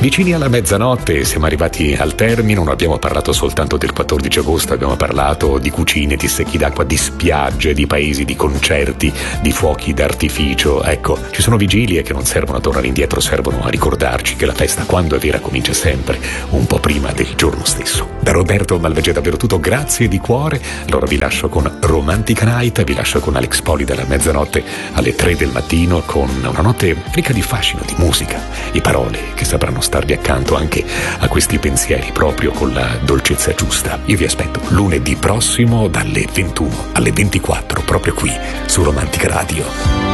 Vicini alla mezzanotte, siamo arrivati al termine, non abbiamo parlato soltanto del 14 agosto, abbiamo parlato di cucine, di secchi d'acqua, di spiagge, di paesi, di concerti, di fuochi d'artificio. Ecco, ci sono vigilie che non servono a tornare indietro, servono a ricordarci che la festa, quando è vera, comincia sempre un po' prima del giorno stesso. Da Roberto Malvagio è davvero tutto, grazie di cuore. Allora vi lascio con Romantica Night, vi lascio con Alex Poli dalla mezzanotte alle 3 del mattino, con una notte ricca di fascino, di musica e parole che sapranno starvi accanto anche a questi pensieri, proprio con la dolcezza giusta. Io vi aspetto lunedì prossimo dalle 21 alle 24, proprio qui su Romantica Radio.